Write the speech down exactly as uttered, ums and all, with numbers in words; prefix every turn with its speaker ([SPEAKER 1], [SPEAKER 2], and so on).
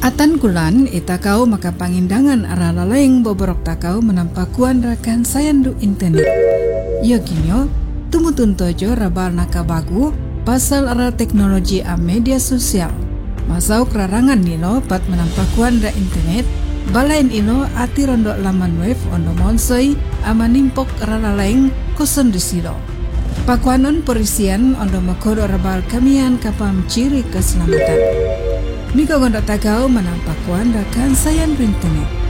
[SPEAKER 1] Atan kulan ita kau maka pangindangan ara laleng boborok takau menampakuan rakan sayandu internet. Yo kinyo tumutun tojo rabal nakabagu pasal ara teknologi a media sosial. Masau kerarangan nilo pat menampakuan ra internet balain ino ati rondo laman web ondo monsoi ama nimpok ara laleng koson disilo. Pakuanon perisian ondo makodo rabal kamian kapam ciri keselamatan. Mika gondok takau menampakuan rakan sayan internet.